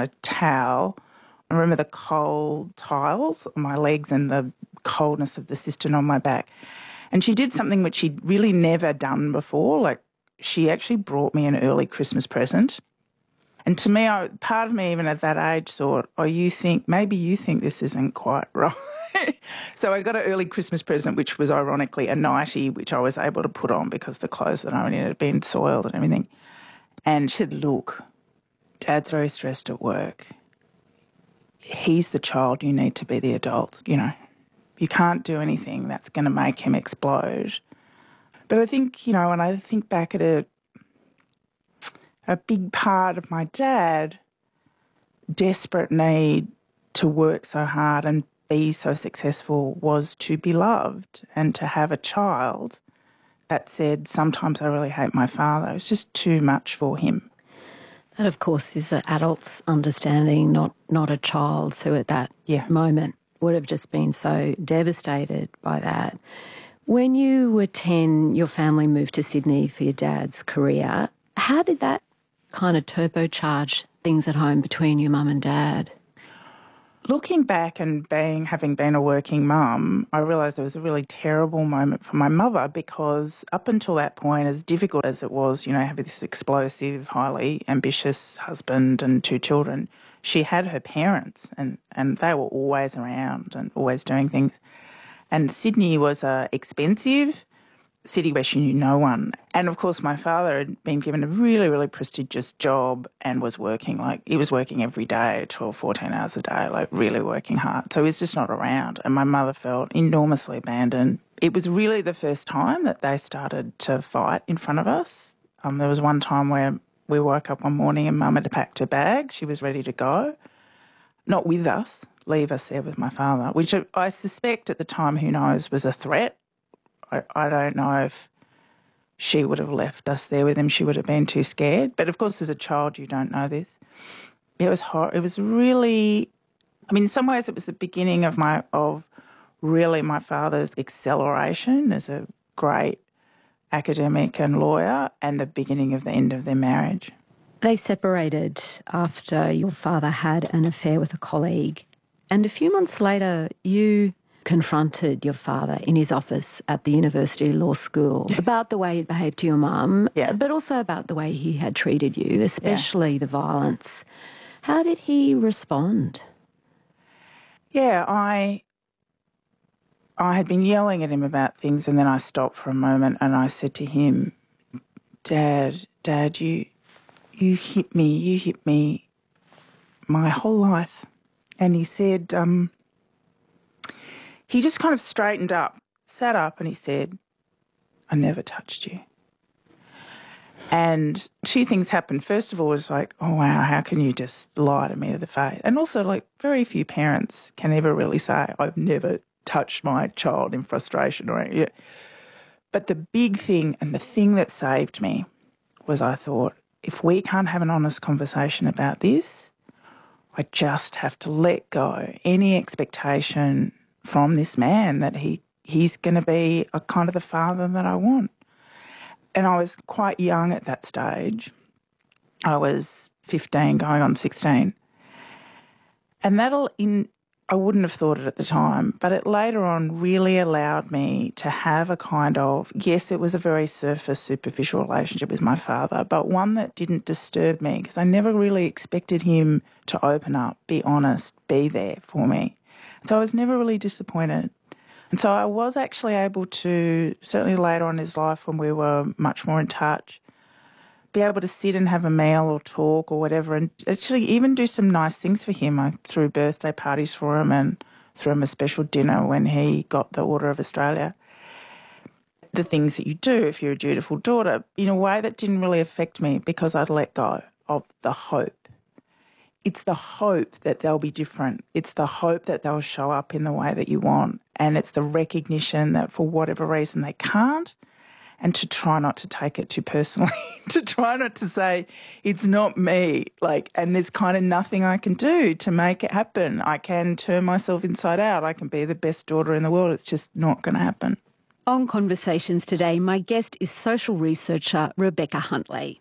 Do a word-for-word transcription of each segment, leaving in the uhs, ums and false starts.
a towel. I remember the cold tiles on my legs and the coldness of the cistern on my back. And she did something which she'd really never done before. Like, she actually brought me an early Christmas present. And to me, I, part of me even at that age thought, oh, you think, maybe you think this isn't quite right. So I got an early Christmas present, which was ironically a nightie, which I was able to put on because the clothes that I was in had been soiled and everything. And she said, look, Dad's very stressed at work. He's the child, you need to be the adult, you know. You can't do anything that's going to make him explode. But I think, you know, when I think back at it, a big part of my dad, desperate need to work so hard and be so successful was to be loved and to have a child that said, sometimes I really hate my father. It was just too much for him. That, of course, is the adult's understanding, not not a child's who at that yeah. moment would have just been so devastated by that. When you were ten, your family moved to Sydney for your dad's career. How did that kind of turbocharge things at home between your mum and dad? Looking back and being having been a working mum, I realised it was a really terrible moment for my mother because up until that point, as difficult as it was, you know, having this explosive, highly ambitious husband and two children, she had her parents and, and they were always around and always doing things. And Sydney was a expensive city where she knew no one. And, of course, my father had been given a really, really prestigious job and was working, like, he was working every day, twelve, fourteen hours a day, like, really working hard. So he was just not around. And my mother felt enormously abandoned. It was really the first time that they started to fight in front of us. Um, there was one time where we woke up one morning and Mum had packed her bag. She was ready to go. Not with us, leave us there with my father, which I suspect at the time, who knows, was a threat. I, I don't know if she would have left us there with him. She would have been too scared. But, of course, as a child, you don't know this. It was hor- It was really, I mean, in some ways it was the beginning of my, of really my father's acceleration as a great academic and lawyer and the beginning of the end of their marriage. They separated after your father had an affair with a colleague. And a few months later, you confronted your father in his office at the University Law School about the way he behaved to your mum, yeah. but also about the way he had treated you, especially yeah. the violence. How did he respond? Yeah, I I had been yelling at him about things and then I stopped for a moment and I said to him, Dad, Dad, you you hit me, you hit me my whole life. And he said, um, he just kind of straightened up, sat up and he said, I never touched you. And two things happened. First of all, it was like, oh, wow, how can you just lie to me to the face? And also, like, very few parents can ever really say, I've never touched my child in frustration or anything. But the big thing and the thing that saved me was I thought, if we can't have an honest conversation about this, I just have to let go any expectation from this man that he he's going to be a kind of the father that I want. And I was quite young at that stage. I was fifteen going on sixteen. And that'll, in, I wouldn't have thought it at the time, but it later on really allowed me to have a kind of, yes, it was a very surface, superficial relationship with my father, but one that didn't disturb me because I never really expected him to open up, be honest, be there for me. So I was never really disappointed. And so I was actually able to, certainly later on in his life when we were much more in touch, be able to sit and have a meal or talk or whatever and actually even do some nice things for him. I threw birthday parties for him and threw him a special dinner when he got the Order of Australia. The things that you do if you're a dutiful daughter in a way that didn't really affect me because I'd let go of the hope. It's the hope that they'll be different. It's the hope that they'll show up in the way that you want. And it's the recognition that for whatever reason they can't, and to try not to take it too personally, to try not to say, it's not me, like, and there's kind of nothing I can do to make it happen. I can turn myself inside out. I can be the best daughter in the world. It's just not going to happen. On Conversations today, my guest is social researcher Rebecca Huntley.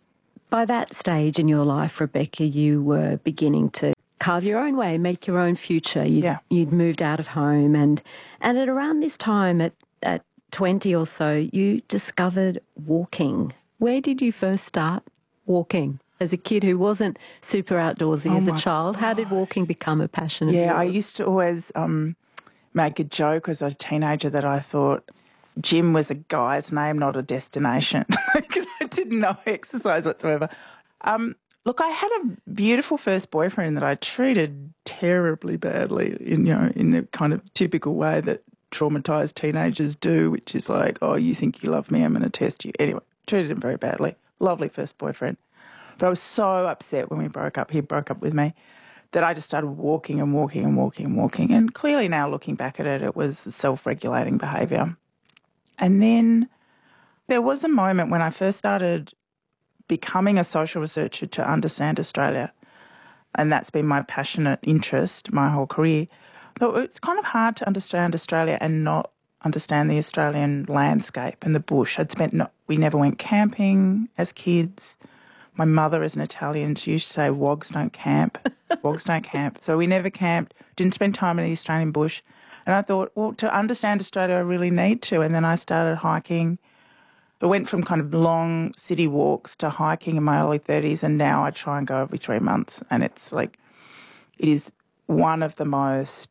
By that stage in your life, Rebecca, you were beginning to carve your own way, make your own future. You'd, yeah. you'd moved out of home, and and at around this time, at, at twenty or so, you discovered walking. Where did you first start walking? As a kid who wasn't super outdoorsy oh as a child, God. how did walking become a passion of yeah, yours? I used to always um, make a joke as a teenager that I thought gym was a guy's name, not a destination, because I didn't know exercise whatsoever. Um, look, I had a beautiful first boyfriend that I treated terribly badly, in, you know, in the kind of typical way that traumatised teenagers do, which is like, oh, you think you love me, I'm going to test you. Anyway, treated him very badly. Lovely first boyfriend. But I was so upset when we broke up, he broke up with me, that I just started walking and walking and walking and walking. And clearly now looking back at it, it was self-regulating behaviour. And then there was a moment when I first started becoming a social researcher to understand Australia, and that's been my passionate interest my whole career. Though it's kind of hard to understand Australia and not understand the Australian landscape and the bush. I'd spent no, we never went camping as kids. My mother is an Italian. She used to say, wogs don't camp. Wogs don't camp. So we never camped, didn't spend time in the Australian bush. And I thought, well, to understand Australia, I really need to. And then I started hiking. I went from kind of long city walks to hiking in my early thirties, and now I try and go every three months. And it's like, it is one of the most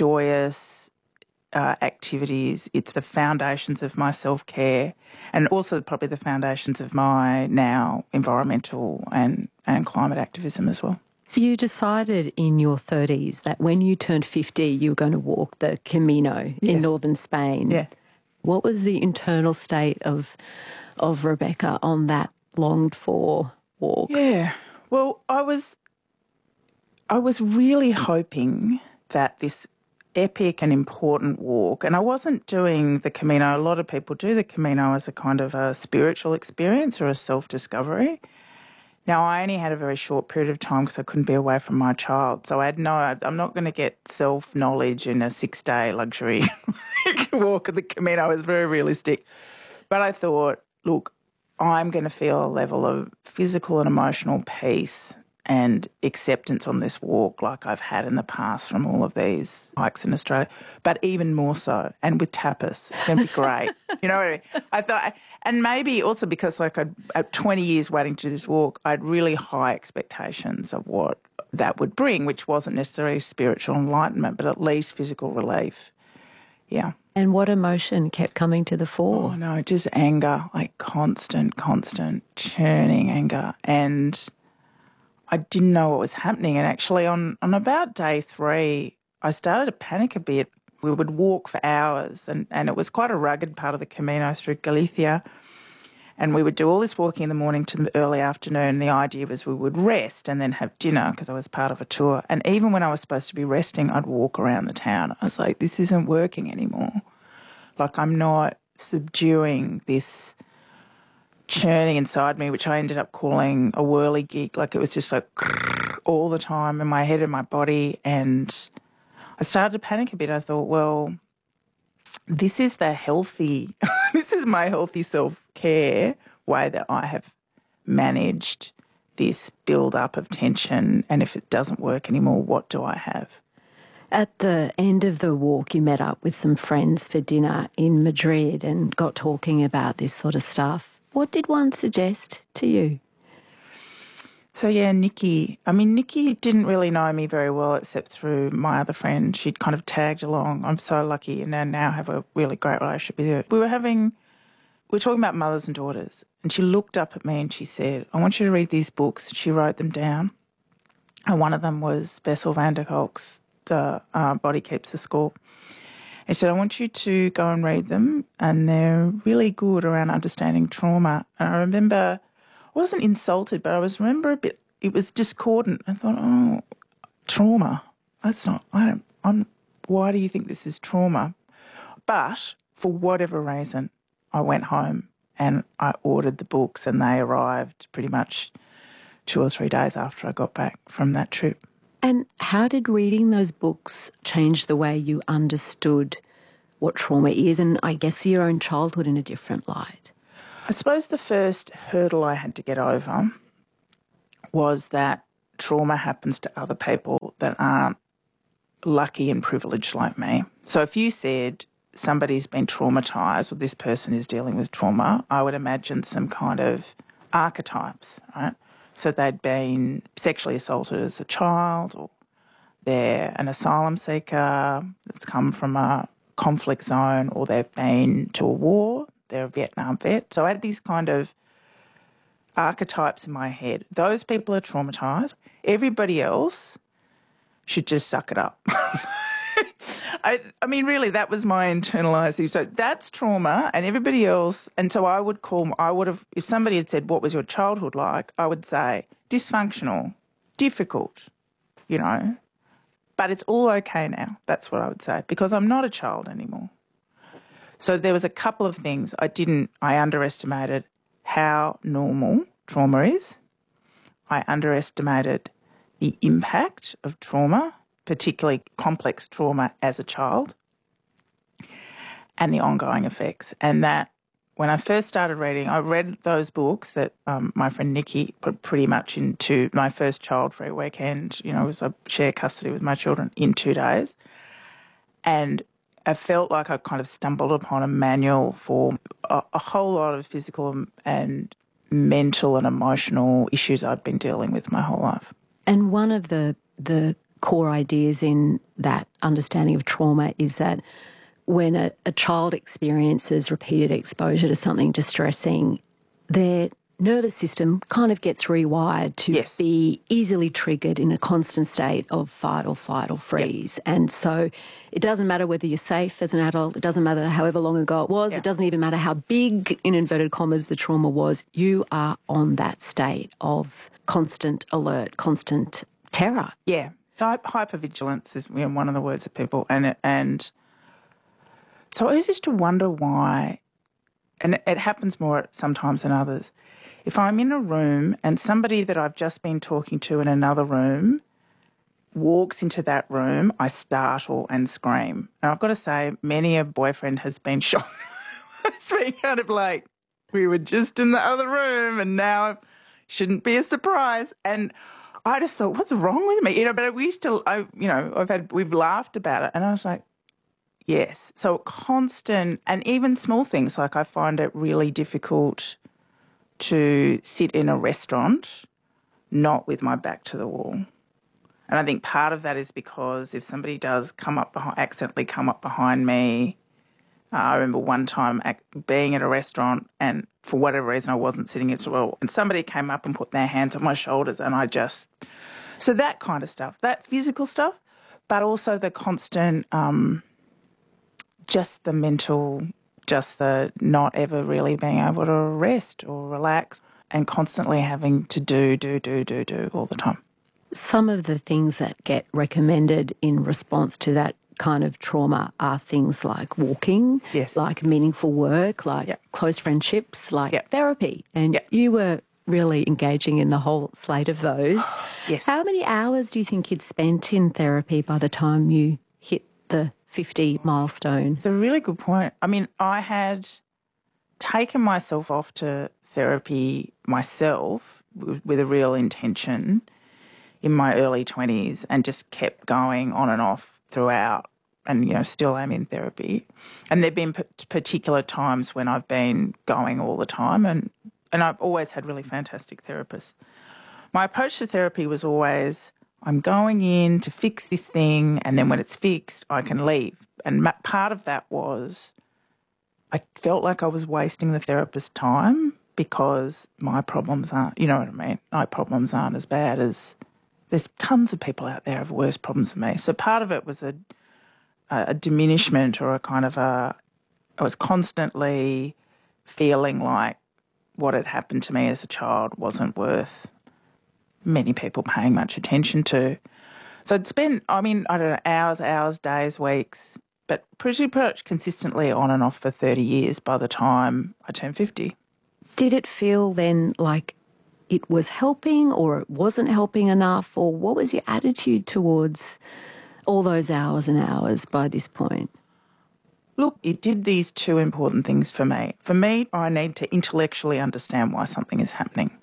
joyous uh, activities. It's the foundations of my self-care, and also probably the foundations of my now environmental and, and climate activism as well. You decided in your thirties that when you turned fifty, you were going to walk the Camino Yes. in northern Spain. Yeah. What was the internal state of of Rebecca on that longed-for walk? Yeah. Well, I was, I was really hoping that this epic and important walk, and I wasn't doing the Camino. A lot of people do the Camino as a kind of a spiritual experience or a self-discovery. Now, I only had a very short period of time because I couldn't be away from my child. So I had no, I'm not going to get self-knowledge in a six-day luxury walk of the Camino. I was very realistic. But I thought, look, I'm going to feel a level of physical and emotional peace and acceptance on this walk like I've had in the past from all of these hikes in Australia, but even more so, and with tapas. It's going to be great. You know what I mean? I thought, and maybe also because like I'd, at twenty years waiting to do this walk, I had really high expectations of what that would bring, which wasn't necessarily spiritual enlightenment, but at least physical relief. Yeah. And what emotion kept coming to the fore? Oh, no, just anger, like constant, constant churning anger. And I didn't know what was happening. And actually on, on about day three, I started to panic a bit. We would walk for hours, and, and it was quite a rugged part of the Camino through Galicia. And we would do all this walking in the morning to the early afternoon. The idea was we would rest and then have dinner because I was part of a tour. And even when I was supposed to be resting, I'd walk around the town. I was like, this isn't working anymore. Like, I'm not subduing this churning inside me, which I ended up calling a whirligig. Like, it was just like all the time in my head and my body. And I started to panic a bit. I thought, well, this is the healthy, this is my healthy self-care way that I have managed this build-up of tension. And if it doesn't work anymore, what do I have? At the end of the walk, you met up with some friends for dinner in Madrid and got talking about this sort of stuff. What did one suggest to you? So, yeah, Nikki. I mean, Nikki didn't really know me very well except through my other friend. She'd kind of tagged along. I'm so lucky and I now have a really great relationship with her. We were having, we were talking about mothers and daughters, and she looked up at me and she said, I want you to read these books. She wrote them down. And one of them was Bessel van der Kolk's The uh, Body Keeps the Score. He said, I want you to go and read them, and they're really good around understanding trauma. And I remember, I wasn't insulted, but I was remember a bit, it was discordant. I thought, oh, trauma, that's not, I don't, I'm, why do you think this is trauma? But for whatever reason, I went home and I ordered the books, and they arrived pretty much two or three days after I got back from that trip. And how did reading those books change the way you understood what trauma is, and I guess your own childhood in a different light? I suppose the first hurdle I had to get over was that trauma happens to other people that aren't lucky and privileged like me. So if you said somebody's been traumatised or this person is dealing with trauma, I would imagine some kind of archetypes, right? So they'd been sexually assaulted as a child, or they're an asylum seeker that's come from a conflict zone, or they've been to a war, they're a Vietnam vet. So I had these kind of archetypes in my head. Those people are traumatised. Everybody else should just suck it up. I, I mean, really, that was my internalised thing. So that's trauma, and everybody else. And so I would call, I would have, if somebody had said, what was your childhood like? I would say dysfunctional, difficult, you know, but it's all okay now. That's what I would say, because I'm not a child anymore. So there was a couple of things I didn't, I underestimated how normal trauma is. I underestimated the impact of trauma, particularly complex trauma as a child, and the ongoing effects. And that when I first started reading, I read those books that um, my friend Nikki put pretty much into my first child-free weekend. You know, it was I share custody with my children in two days. And I felt like I kind of stumbled upon a manual for a, a whole lot of physical and mental and emotional issues I'd been dealing with my whole life. And one of the the core ideas in that understanding of trauma is that when a, a child experiences repeated exposure to something distressing, their nervous system kind of gets rewired to yes. be easily triggered in a constant state of fight or flight or freeze. Yep. And so it doesn't matter whether you're safe as an adult, it doesn't matter however long ago it was, yep. It doesn't even matter how big, in inverted commas, the trauma was, you are on that state of constant alert, constant terror. Yeah. So hypervigilance is, you know, one of the words that people, and it, and so I used to wonder why, and it, it happens more sometimes than others. If I'm in a room and somebody that I've just been talking to in another room walks into that room, I startle and scream. And I've got to say, many a boyfriend has been shot. It's been kind of like, we were just in the other room and now it shouldn't be a surprise. And I just thought, what's wrong with me? You know, but we used to, I, you know, I've had, we've laughed about it. And I was like, yes. So constant, and even small things, like I find it really difficult to sit in a restaurant not with my back to the wall. And I think part of that is because if somebody does come up behind, accidentally come up behind me, uh, I remember one time being at a restaurant and for whatever reason I wasn't sitting at well, and somebody came up and put their hands on my shoulders and I just... So that kind of stuff, that physical stuff, but also the constant, um, just the mental... just the not ever really being able to rest or relax and constantly having to do, do, do, do, do all the time. Some of the things that get recommended in response to that kind of trauma are things like walking, yes. like meaningful work, like yep. close friendships, like yep. therapy. And yep. you were really engaging in the whole slate of those. Yes. How many hours do you think you'd spent in therapy by the time you hit the fifty milestone? It's a really good point. I mean, I had taken myself off to therapy myself with, with a real intention in my early twenties and just kept going on and off throughout and, you know, still am in therapy. And there have been p- particular times when I've been going all the time and, and I've always had really fantastic therapists. My approach to therapy was always, I'm going in to fix this thing, and then when it's fixed, I can leave. And ma- part of that was I felt like I was wasting the therapist's time because my problems aren't, you know what I mean, my problems aren't as bad as, there's tons of people out there who have worse problems than me. So part of it was a, a diminishment or a kind of a, I was constantly feeling like what had happened to me as a child wasn't worth many people paying much attention to. So I'd spend, I mean, I don't know, hours, hours, days, weeks, but pretty much consistently on and off for thirty years by the time I turned fifty. Did it feel then like it was helping or it wasn't helping enough, or what was your attitude towards all those hours and hours by this point? Look, it did these two important things for me. For me, I need to intellectually understand why something is happening.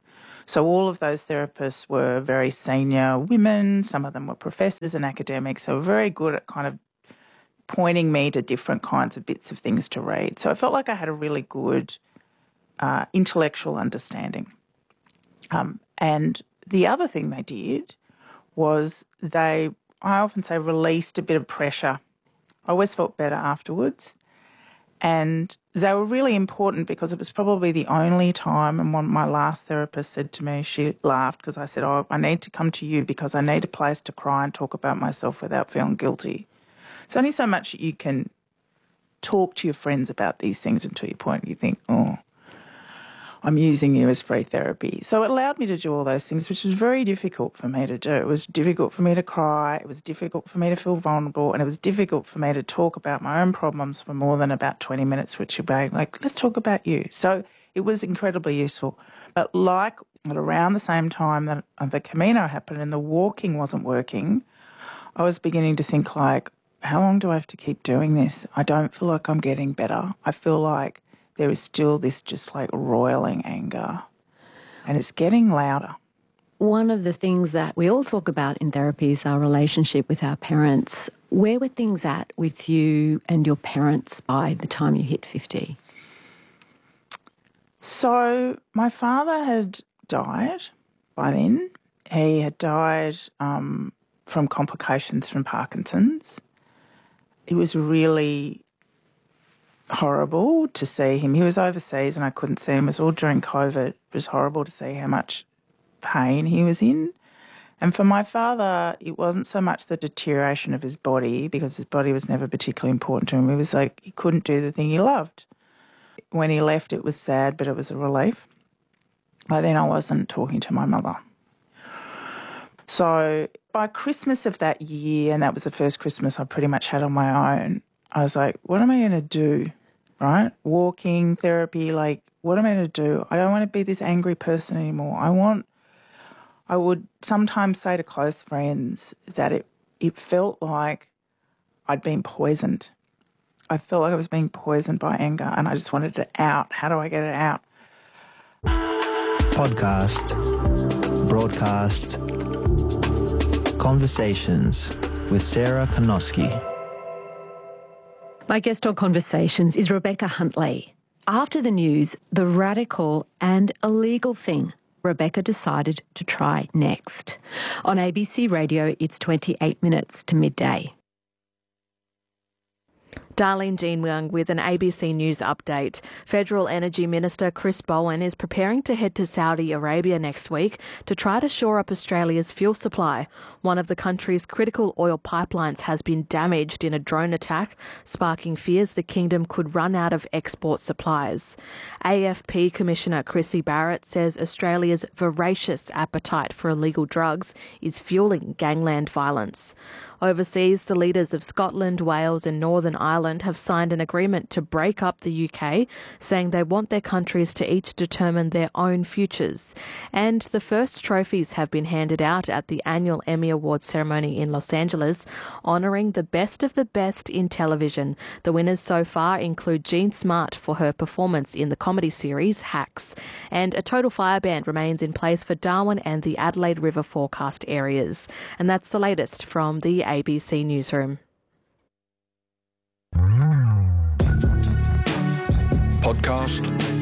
So all of those therapists were very senior women. Some of them were professors and academics. So very good at kind of pointing me to different kinds of bits of things to read. So I felt like I had a really good uh, intellectual understanding. Um, and the other thing they did was they, I often say, released a bit of pressure. I always felt better afterwards. And they were really important because it was probably the only time, and one, my last therapist said to me, she laughed because I said, oh, I need to come to you because I need a place to cry and talk about myself without feeling guilty. It's only so much you can talk to your friends about these things until you point you think, oh, I'm using you as free therapy. So it allowed me to do all those things, which was very difficult for me to do. It was difficult for me to cry. It was difficult for me to feel vulnerable. And it was difficult for me to talk about my own problems for more than about twenty minutes, which you're being like, let's talk about you. So it was incredibly useful. But like at around the same time that the Camino happened and the walking wasn't working, I was beginning to think like, how long do I have to keep doing this? I don't feel like I'm getting better. I feel like there is still this just like roiling anger, and it's getting louder. One of the things that we all talk about in therapy is our relationship with our parents. Where were things at with you and your parents by the time you hit fifty? So my father had died by then. He had died um, from complications from Parkinson's. It was really horrible to see him. He was overseas and I couldn't see him. It was all during COVID. It was horrible to see how much pain he was in. And for my father, it wasn't so much the deterioration of his body, because his body was never particularly important to him. It was like he couldn't do the thing he loved. When he left, it was sad, but it was a relief. By then I wasn't talking to my mother. So by Christmas of that year, and that was the first Christmas I pretty much had on my own, I was like, what am I going to do, right? Walking, therapy, like, what am I going to do? I don't want to be this angry person anymore. I want, I would sometimes say to close friends that it, it felt like I'd been poisoned. I felt like I was being poisoned by anger and I just wanted it out. How do I get it out? Podcast, broadcast, conversations with Sarah Kanoski. My guest on Conversations is Rebecca Huntley. After the news, the radical and illegal thing Rebecca decided to try next. On A B C Radio, it's twenty-eight minutes to midday. Darlene Jean-Young with an A B C News update. Federal Energy Minister Chris Bowen is preparing to head to Saudi Arabia next week to try to shore up Australia's fuel supply. One of the country's critical oil pipelines has been damaged in a drone attack, sparking fears the kingdom could run out of export supplies. A F P Commissioner Chrissy Barrett says Australia's voracious appetite for illegal drugs is fueling gangland violence. Overseas, the leaders of Scotland, Wales and Northern Ireland have signed an agreement to break up the U K, saying they want their countries to each determine their own futures. And the first trophies have been handed out at the annual Emmy Awards ceremony in Los Angeles, honouring the best of the best in television. The winners so far include Jean Smart for her performance in the comedy series Hacks. And a total fire ban remains in place for Darwin and the Adelaide River forecast areas. And that's the latest from the A B C Newsroom. Podcast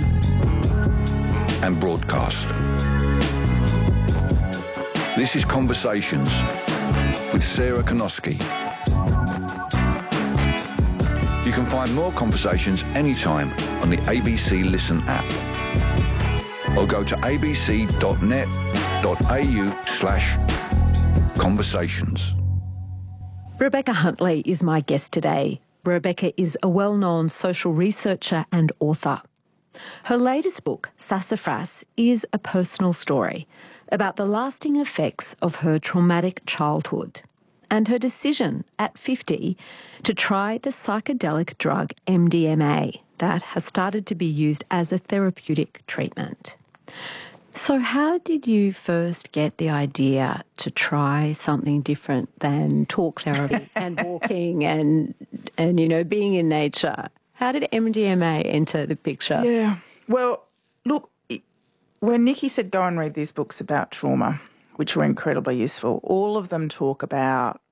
and broadcast. This is Conversations with Sarah Kanoski. You can find more conversations anytime on the A B C Listen app or go to abc.net.au slash conversations. Rebecca Huntley is my guest today. Rebecca is a well-known social researcher and author. Her latest book, Sassafras, is a personal story about the lasting effects of her traumatic childhood and her decision at fifty to try the psychedelic drug M D M A that has started to be used as a therapeutic treatment. So how did you first get the idea to try something different than talk therapy and walking and, and, you know, being in nature? How did M D M A enter the picture? Yeah. Well, look, it, When Nikki said go and read these books about trauma, which were incredibly useful, all of them talk about